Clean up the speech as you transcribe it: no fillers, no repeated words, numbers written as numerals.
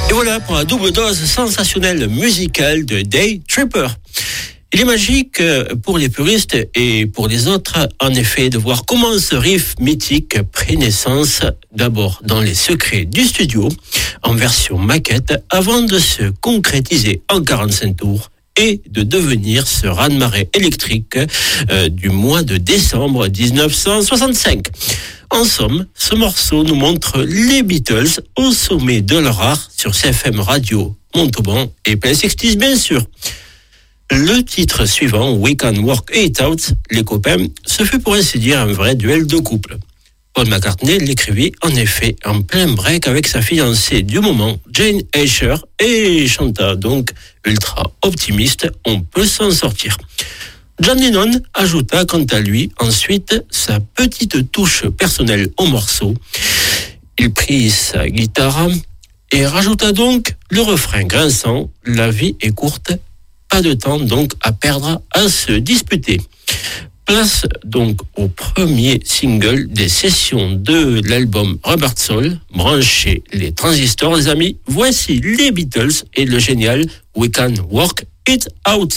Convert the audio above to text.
Et voilà pour la double dose sensationnelle musicale de Day Tripper. Il est magique pour les puristes et pour les autres, en effet, de voir comment ce riff mythique prit naissance d'abord dans les secrets du studio, en version maquette, avant de se concrétiser en 45 tours et de devenir ce raz-de-marée électrique du mois de décembre 1965. En somme, ce morceau nous montre les Beatles au sommet de leur art sur CFM Radio, Montauban et Plain 60s bien sûr. Le titre suivant, We Can Work It Out, les copains, ce fut pour ainsi dire un vrai duel de couple. Paul McCartney l'écrivit en effet en plein break avec sa fiancée du moment, Jane Asher, et chanta donc ultra optimiste, on peut s'en sortir. John Lennon ajouta quant à lui ensuite sa petite touche personnelle au morceau. Il prit sa guitare et rajouta donc le refrain grinçant, la vie est courte, pas de temps donc à perdre à se disputer. Place donc au premier single des sessions de l'album Rubber Soul. Branchez les transistors les amis, voici les Beatles et le génial We Can Work It Out.